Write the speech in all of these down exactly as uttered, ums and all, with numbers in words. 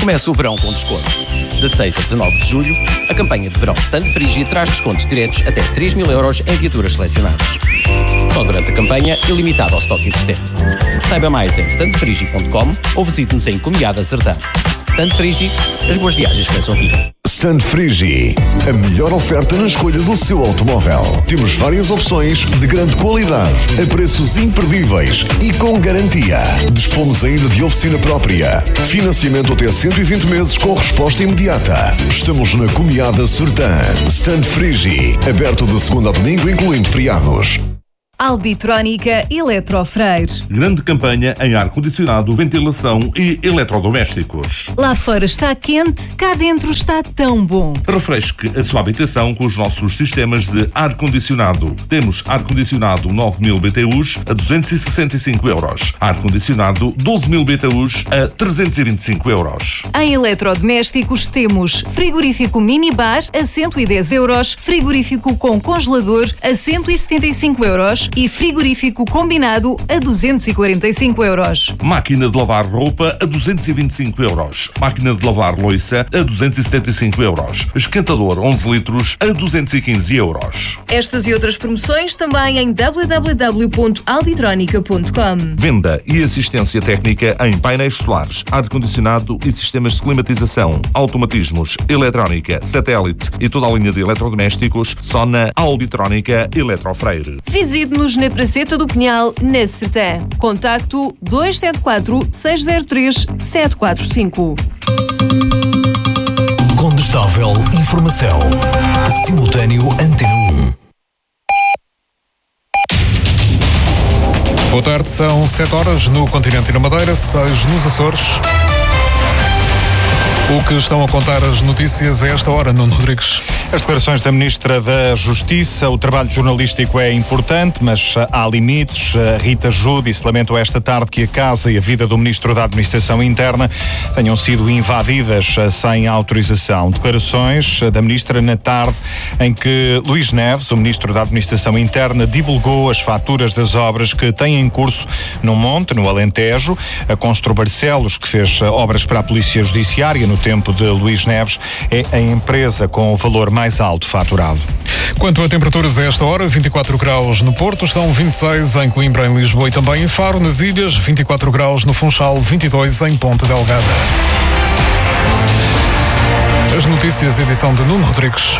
Começa o verão com desconto. De seis a dezanove de julho, a campanha de verão Stand Frigi traz descontos diretos até três mil euros em viaturas selecionadas. Só durante a campanha e limitado ao estoque existente. Saiba mais em stand frigi ponto com ou visite-nos em Comiada Serdã. Stand Frigi, as boas viagens começam aqui. Stand Frigi, a melhor oferta na escolha do seu automóvel. Temos várias opções de grande qualidade, a preços imperdíveis e com garantia. Dispomos ainda de oficina própria. Financiamento até cento e vinte meses com resposta imediata. Estamos na Comiada Serdã. Stand Frigi, aberto de segunda a domingo, incluindo feriados. Albitrónica Eletrofreire. Grande campanha em ar-condicionado, ventilação e eletrodomésticos. Lá fora está quente, cá dentro está tão bom. Refresque a sua habitação com os nossos sistemas de ar-condicionado. Temos ar-condicionado nove mil B T Us a duzentos e sessenta e cinco euros. Ar-condicionado doze mil B T Us a trezentos e vinte e cinco euros. Em eletrodomésticos temos frigorífico minibar a cento e dez euros, frigorífico com congelador a cento e setenta e cinco euros e frigorífico combinado a duzentos e quarenta e cinco euros. Máquina de lavar roupa a duzentos e vinte e cinco euros. Máquina de lavar louça a duzentos e setenta e cinco euros. Esquentador onze litros a duzentos e quinze euros. Estas e outras promoções também em w w w ponto albitronica ponto com. Venda e assistência técnica em painéis solares, ar-condicionado e sistemas de climatização, automatismos, eletrónica, satélite e toda a linha de eletrodomésticos só na Albitrónica Eletrofreire. Visite-nos na Praceta do Pinhal, na Sertã. Contacto dois sete quatro, seis zero três, sete quatro cinco. Condestável Informação. Simultâneo Antena um. Boa tarde, são sete horas no continente e na Madeira, seis nos Açores. O que estão a contar as notícias a esta hora, Nuno Rodrigues? As declarações da Ministra da Justiça. O trabalho jornalístico é importante, mas há limites. A Rita Giudice lamentou esta tarde que a casa e a vida do Ministro da Administração Interna tenham sido invadidas sem autorização. Declarações da Ministra na tarde em que Luís Neves, o Ministro da Administração Interna, divulgou as faturas das obras que têm em curso no Monte, no Alentejo. A Constru Barcelos, que fez obras para a Polícia Judiciária no tempo de Luís Neves, é a empresa com o valor mais alto faturado. Quanto a temperaturas a esta hora, vinte e quatro graus no Porto, estão vinte e seis em Coimbra, em Lisboa e também em Faro, nas Ilhas, vinte e quatro graus no Funchal, vinte e dois em Ponte Delgada. As notícias, edição de Nuno Rodrigues.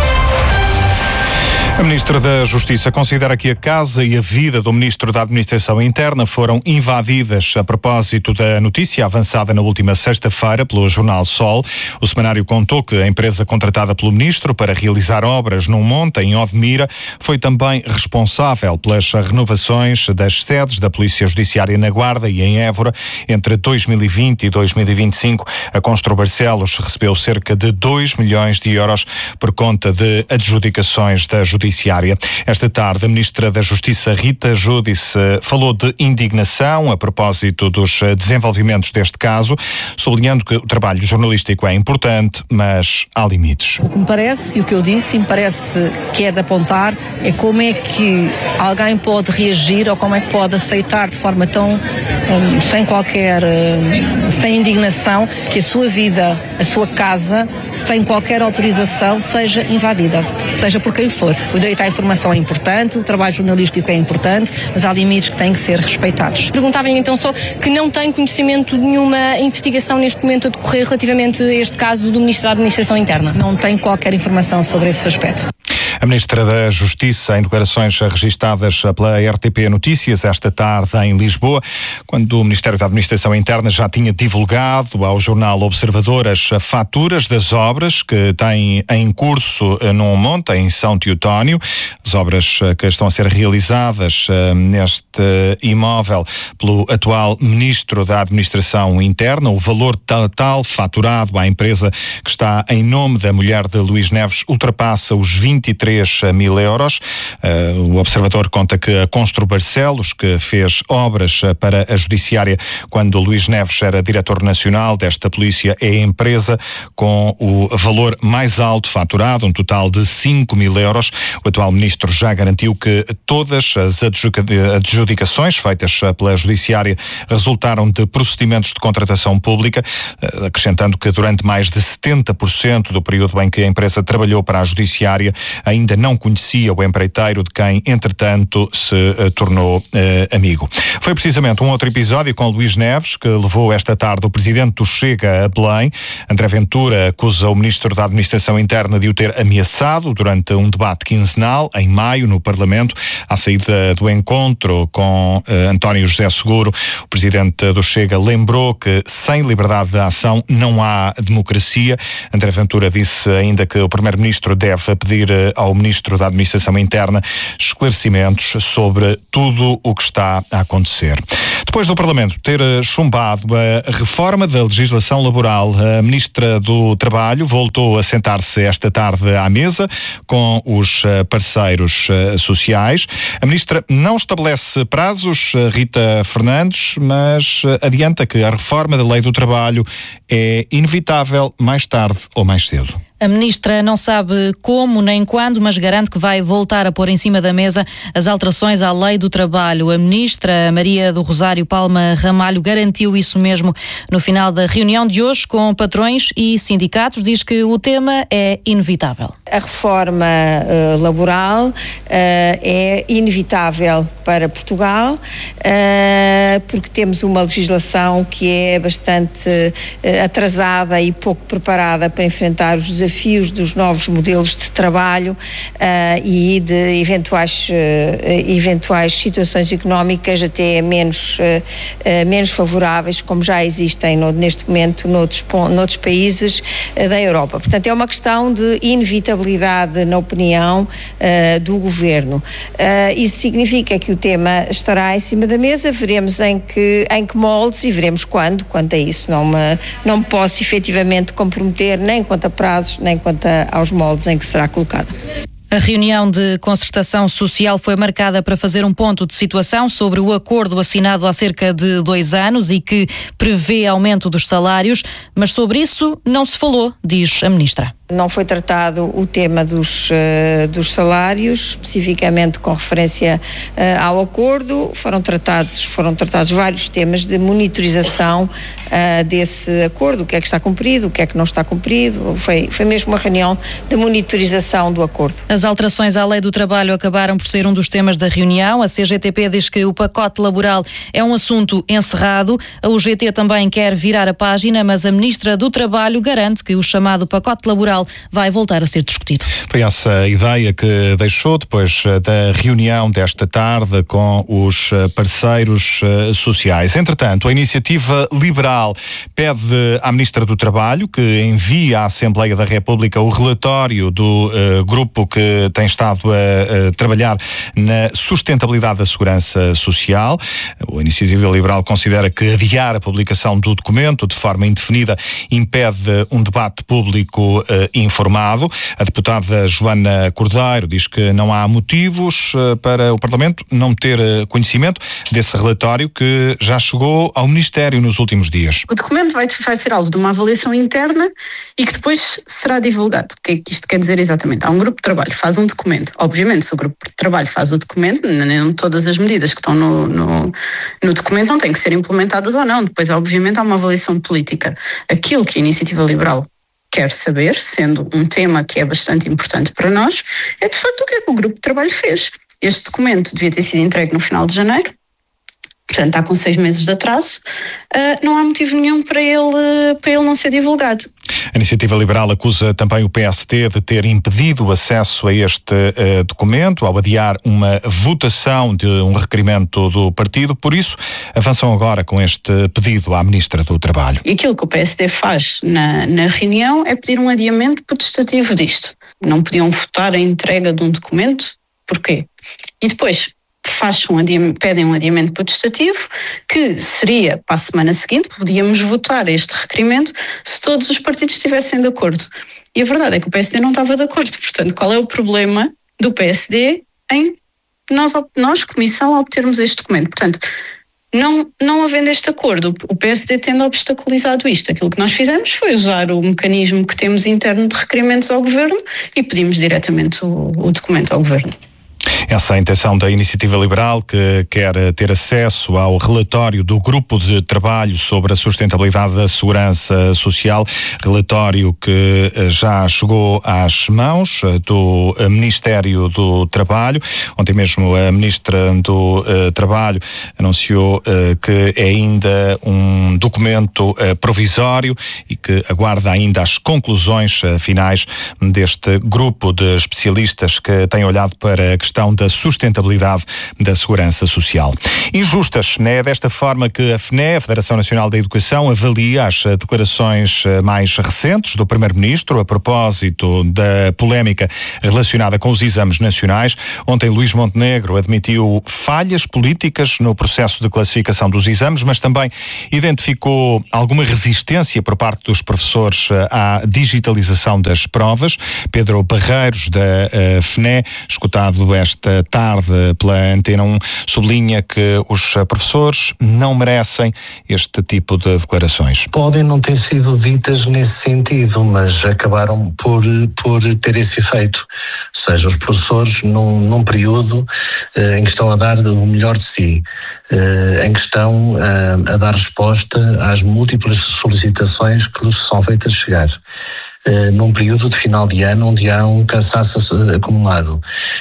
A Ministra da Justiça considera que a casa e a vida do Ministro da Administração Interna foram invadidas a propósito da notícia avançada na última sexta-feira pelo jornal Sol. O semanário contou que a empresa contratada pelo Ministro para realizar obras num monte em Odmira foi também responsável pelas renovações das sedes da Polícia Judiciária na Guarda e em Évora. Entre dois mil e vinte e dois mil e vinte e cinco, a Constru Barcelos recebeu cerca de dois milhões de euros por conta de adjudicações da Judiciária. Esta tarde, a Ministra da Justiça, Rita Giudice, falou de indignação a propósito dos desenvolvimentos deste caso, sublinhando que o trabalho jornalístico é importante, mas há limites. O que me parece, e o que eu disse, e me parece que é de apontar, é como é que alguém pode reagir ou como é que pode aceitar de forma tão, um, sem qualquer, um, sem indignação, que a sua vida, a sua casa, sem qualquer autorização, seja invadida, seja por quem for. O direito à informação é importante, o trabalho jornalístico é importante, mas há limites que têm que ser respeitados. Perguntava-lhe então só que não tem conhecimento de nenhuma investigação neste momento a decorrer relativamente a este caso do Ministro da Administração Interna. Não tenho qualquer informação sobre esse aspecto. A Ministra da Justiça, em declarações registadas pela R T P Notícias esta tarde em Lisboa, quando o Ministério da Administração Interna já tinha divulgado ao jornal Observador as faturas das obras que têm em curso num monte, em São Teotónio, as obras que estão a ser realizadas neste imóvel pelo atual Ministro da Administração Interna. O valor total faturado à empresa que está em nome da mulher de Luís Neves ultrapassa os vinte e três três mil euros. O Observador conta que a Constru Barcelos, que fez obras para a Judiciária quando Luís Neves era diretor nacional desta polícia, é a empresa com o valor mais alto faturado, um total de cinco mil euros. O atual ministro já garantiu que todas as adjudicações feitas pela Judiciária resultaram de procedimentos de contratação pública, acrescentando que durante mais de setenta por cento do período em que a empresa trabalhou para a Judiciária ainda não conhecia o empreiteiro, de quem, entretanto, se uh, tornou uh, amigo. Foi precisamente um outro episódio com Luís Neves que levou esta tarde o presidente do Chega a Belém. André Ventura acusa o ministro da Administração Interna de o ter ameaçado durante um debate quinzenal, em maio, no Parlamento, à saída do encontro com uh, António José Seguro. O presidente do Chega lembrou que sem liberdade de ação não há democracia. André Ventura disse ainda que o primeiro-ministro deve pedir ao ministro da Administração Interna esclarecimentos sobre tudo o que está a acontecer. Depois do Parlamento ter chumbado a reforma da legislação laboral, a ministra do Trabalho voltou a sentar-se esta tarde à mesa com os parceiros sociais. A ministra não estabelece prazos, Rita Fernandes, mas adianta que a reforma da Lei do Trabalho é inevitável mais tarde ou mais cedo. A ministra não sabe como nem quando, mas garante que vai voltar a pôr em cima da mesa as alterações à Lei do Trabalho. A ministra Maria do Rosário Palma Ramalho garantiu isso mesmo no final da reunião de hoje com patrões e sindicatos. Diz que o tema é inevitável. A reforma uh, laboral uh, é inevitável para Portugal, uh, porque temos uma legislação que é bastante uh, atrasada e pouco preparada para enfrentar os desafios desafios dos novos modelos de trabalho uh, e de eventuais, uh, eventuais situações económicas até menos, uh, uh, menos favoráveis, como já existem no, neste momento noutros, noutros países uh, da Europa. Portanto, é uma questão de inevitabilidade na opinião uh, do Governo. Uh, isso significa que o tema estará em cima da mesa, veremos em que, em que moldes e veremos quando. Quanto a isso, não me, não me posso efetivamente comprometer nem quanto a prazos, nem quanto aos moldes em que será colocado. A reunião de concertação social foi marcada para fazer um ponto de situação sobre o acordo assinado há cerca de dois anos e que prevê aumento dos salários, mas sobre isso não se falou, diz a ministra. Não foi tratado o tema dos, uh, dos salários, especificamente com referência uh, ao acordo. Foram tratados, foram tratados vários temas de monitorização uh, desse acordo, o que é que está cumprido, o que é que não está cumprido. Foi, foi mesmo uma reunião de monitorização do acordo. As alterações à Lei do Trabalho acabaram por ser um dos temas da reunião. A C G T P diz que o pacote laboral é um assunto encerrado. A U G T também quer virar a página, mas a ministra do Trabalho garante que o chamado pacote laboral vai voltar a ser discutido. Foi essa a ideia que deixou depois da reunião desta tarde com os parceiros sociais. Entretanto, a Iniciativa Liberal pede à Ministra do Trabalho que envie à Assembleia da República o relatório do uh, grupo que tem estado a, a trabalhar na sustentabilidade da segurança social. A Iniciativa Liberal considera que adiar a publicação do documento de forma indefinida impede um debate público uh, informado. A deputada Joana Cordeiro diz que não há motivos uh, para o Parlamento não ter uh, conhecimento desse relatório que já chegou ao Ministério nos últimos dias. O documento vai, vai ser alvo de uma avaliação interna e que depois será divulgado. O que é que isto quer dizer exatamente? Há um grupo de trabalho, faz um documento. Obviamente, se o grupo de trabalho faz o documento, nem todas as medidas que estão no, no, no documento não têm que ser implementadas ou não. Depois, obviamente, há uma avaliação política. Aquilo que a Iniciativa Liberal quer saber, sendo um tema que é bastante importante para nós, é de facto o que é que o grupo de trabalho fez. Este documento devia ter sido entregue no final de janeiro, portanto está com seis meses de atraso, uh, não há motivo nenhum para ele, para ele não ser divulgado. A Iniciativa Liberal acusa também o P S D de ter impedido o acesso a este uh, documento ao adiar uma votação de um requerimento do partido. Por isso, avançam agora com este pedido à Ministra do Trabalho. E aquilo que o P S D faz na, na reunião é pedir um adiamento potestativo disto. Não podiam votar a entrega de um documento? Porquê? E depois faz um adiamento, pedem um adiamento potestativo que seria para a semana seguinte, podíamos votar este requerimento se todos os partidos estivessem de acordo. E a verdade é que o P S D não estava de acordo. Portanto, qual é o problema do P S D em nós, nós Comissão, obtermos este documento. Portanto, não, não havendo este acordo, o P S D tendo obstaculizado isto, aquilo que nós fizemos foi usar o mecanismo que temos interno de requerimentos ao Governo e pedimos diretamente o, o documento ao Governo. Essa é a intenção da Iniciativa Liberal, que quer ter acesso ao relatório do Grupo de Trabalho sobre a Sustentabilidade da Segurança Social, relatório que já chegou às mãos do Ministério do Trabalho. Ontem mesmo a Ministra do Trabalho anunciou que é ainda um documento provisório e que aguarda ainda as conclusões finais deste grupo de especialistas que tem olhado para a questão da sustentabilidade da segurança social. Injustas, é desta forma que a F N E, a Federação Nacional da Educação, avalia as declarações mais recentes do Primeiro-Ministro a propósito da polémica relacionada com os exames nacionais. Ontem Luís Montenegro admitiu falhas políticas no processo de classificação dos exames, mas também identificou alguma resistência por parte dos professores à digitalização das provas. Pedro Barreiros, da F N E, escutado esta tarde pela Antena um, sublinha que os professores não merecem este tipo de declarações. Podem não ter sido ditas nesse sentido, mas acabaram por, por ter esse efeito. Ou seja, os professores num, num período eh, em que estão a dar o melhor de si, eh, em que estão eh, a dar resposta às múltiplas solicitações que lhes são feitas chegar. Uh, num período de final de ano onde há um cansaço uh, acumulado.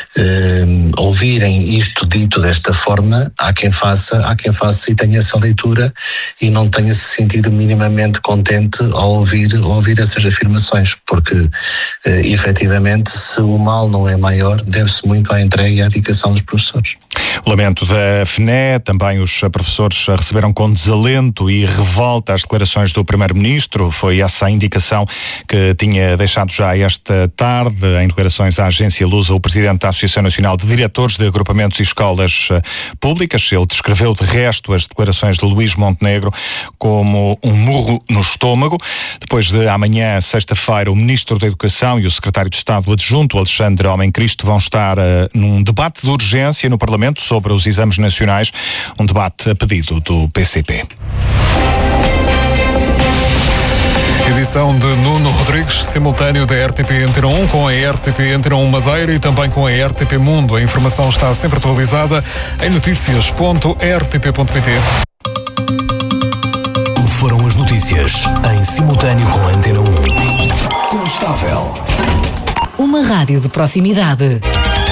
Uh, ouvirem isto dito desta forma, há quem faça, há quem faça e tenha essa leitura e não tenha se sentido minimamente contente ao ouvir, ao ouvir essas afirmações, porque uh, efetivamente, se o mal não é maior, deve-se muito à entrega e à dedicação dos professores. O lamento da F N E, também os professores receberam com desalento e revolta as declarações do Primeiro-Ministro. Foi essa a indicação que tinha deixado já esta tarde em declarações à agência Lusa o Presidente da Associação Nacional de Diretores de Agrupamentos e Escolas Públicas. Ele descreveu de resto as declarações de Luís Montenegro como um murro no estômago. Depois de amanhã, sexta-feira, o Ministro da Educação e o Secretário de Estado Adjunto, Alexandre Homem Cristo, vão estar uh, num debate de urgência no Parlamento sobre os exames nacionais, um debate a pedido do P C P. Edição de Nuno Rodrigues, simultâneo da R T P Antena um com a R T P Antena um Madeira e também com a R T P Mundo. A informação está sempre atualizada em notícias ponto r t p ponto p t. Foram as notícias em simultâneo com a Antena um. Constável. Uma rádio de proximidade.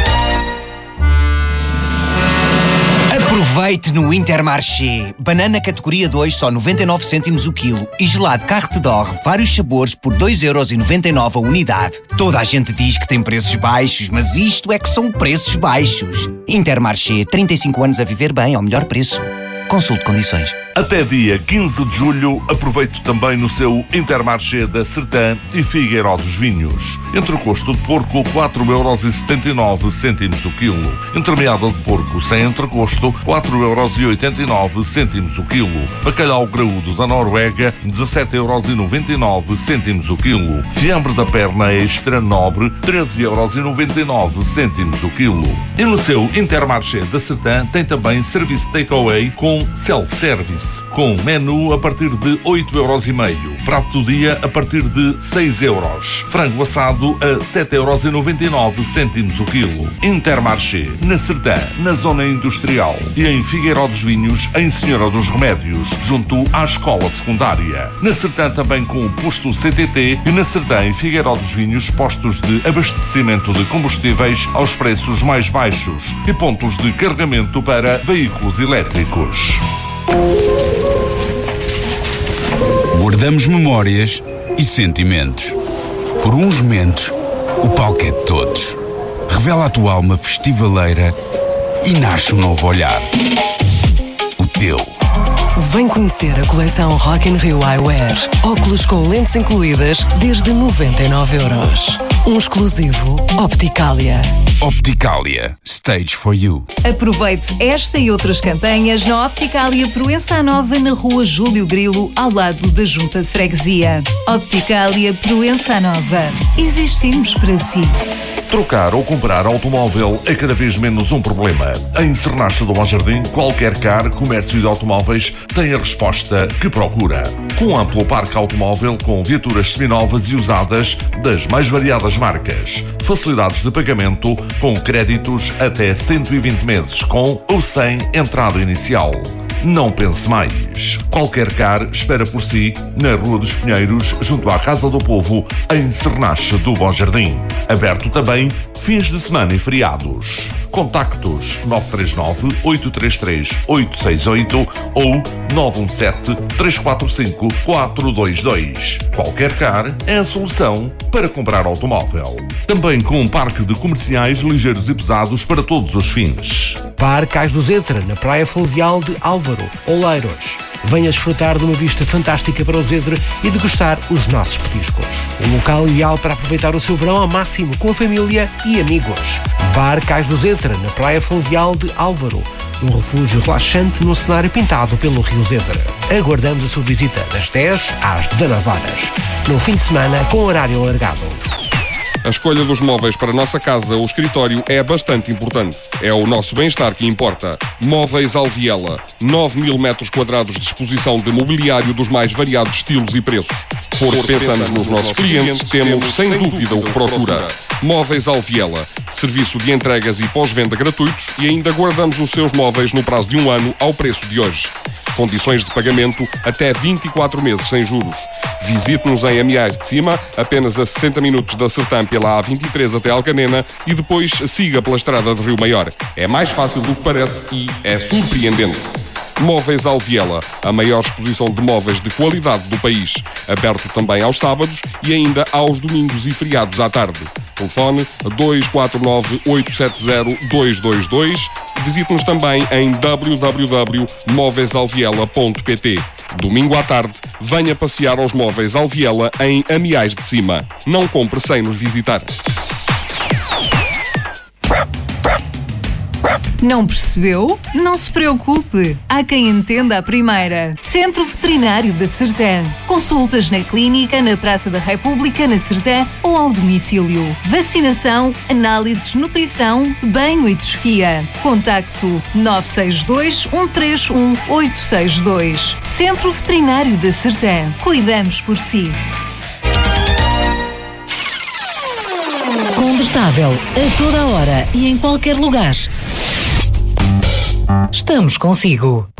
Aproveite no Intermarché. Banana categoria dois, só noventa e nove cêntimos o quilo. E gelado Carte d'Or, vários sabores, por dois euros e noventa e nove a unidade. Toda a gente diz que tem preços baixos, mas isto é que são preços baixos. Intermarché, trinta e cinco anos a viver bem ao melhor preço. Consulte condições. Até dia quinze de julho, aproveite também no seu Intermarché da Sertã e Figueiró dos Vinhos. Entrecosto de porco, quatro euros e setenta e nove cêntimos o quilo. Entremeada de porco sem entrecosto, quatro euros e oitenta e nove cêntimos o quilo. Bacalhau graúdo da Noruega, dezassete euros e noventa e nove cêntimos o quilo. Fiambre da perna extra nobre, treze euros e noventa e nove cêntimos o quilo. E no seu Intermarché da Sertã tem também serviço takeaway com self-service, com menu a partir de oito euros e meio. Prato do dia a partir de seis euros. Frango assado a sete euros e noventa e nove cêntimos o quilo. Intermarché, na Sertã, na zona industrial. E em Figueiró dos Vinhos, em Senhora dos Remédios, junto à escola secundária. Na Sertã também com o posto C T T e na Sertã em Figueiró dos Vinhos, postos de abastecimento de combustíveis aos preços mais baixos e pontos de carregamento para veículos elétricos. Guardamos memórias e sentimentos. Por uns momentos, o palco é de todos. Revela a tua alma festivaleira e nasce um novo olhar. O teu. Vem conhecer a coleção Rock in Rio Eyewear. Óculos com lentes incluídas desde noventa e nove euros. Um exclusivo Opticalia. Opticalia. Stage for you. Aproveite esta e outras campanhas na Opticalia Proença Nova, na rua Júlio Grilo, ao lado da Junta de Freguesia. Opticalia Proença Nova. Existimos para si. Trocar ou comprar automóvel é cada vez menos um problema. Em Sernacha do Bom Jardim, qualquer car, comércio de automóveis tem a resposta que procura. Com amplo parque automóvel com viaturas seminovas e usadas das mais variadas marcas. Facilidades de pagamento com créditos até cento e vinte meses com ou sem entrada inicial. Não pense mais. Qualquer car espera por si na Rua dos Pinheiros, junto à Casa do Povo, em Sernacha do Bom Jardim. Aberto também fins de semana e feriados. Contactos nove três nove, oito três três, oito seis oito ou nove um sete, três quatro cinco, quatro dois dois. Qualquer car é a solução para comprar automóvel. Também com um parque de comerciais ligeiros e pesados para todos os fins. Bar Cais do Zézera, na Praia Fluvial de Álvaro, Oleiros. Venha desfrutar de uma vista fantástica para o Zézera e degustar os nossos petiscos. Um local ideal para aproveitar o seu verão ao máximo com a família e amigos. Bar Cais do Zézera, na Praia Fluvial de Álvaro. Um refúgio relaxante num cenário pintado pelo Rio Zézera. Aguardamos a sua visita das dez às dezanove horas. No fim de semana, com horário alargado. A escolha dos móveis para a nossa casa ou escritório é bastante importante. É o nosso bem-estar que importa. Móveis Alviela. nove mil metros quadrados de exposição de mobiliário dos mais variados estilos e preços. Porque pensamos nos nossos clientes, temos sem dúvida o que procura. Móveis Alviela. Serviço de entregas e pós-venda gratuitos e ainda guardamos os seus móveis no prazo de um ano ao preço de hoje. Condições de pagamento até vinte e quatro meses sem juros. Visite-nos em Amiais de Cima, apenas a sessenta minutos da Sertã pela A vinte e três até Alcanena e depois siga pela estrada de Rio Maior. É mais fácil do que parece e é surpreendente. Móveis Alviela, a maior exposição de móveis de qualidade do país. Aberto também aos sábados e ainda aos domingos e feriados à tarde. Telefone dois quatro nove, oito sete zero, dois dois dois. Visite-nos também em w w w ponto móveis alviela ponto p t. Domingo à tarde, venha passear aos Móveis Alviela em Amiais de Cima. Não compre sem nos visitar. Não percebeu? Não se preocupe. Há quem entenda a primeira. Centro Veterinário da Sertã. Consultas na clínica, na Praça da República, na Sertã ou ao domicílio. Vacinação, análises, nutrição, banho e tosquia. Contacto nove seis dois, um três um, oito seis dois. Centro Veterinário da Sertã. Cuidamos por si. Combustável a toda hora e em qualquer lugar. Estamos consigo.